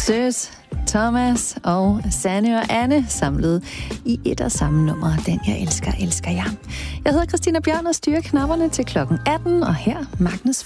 Søs, Thomas og Sanne og Anne samlet i et og samme nummer. Den jeg elsker, elsker jeg. Jeg hedder Christina Bjørn og styrer knapperne til klokken 18, og her Magnus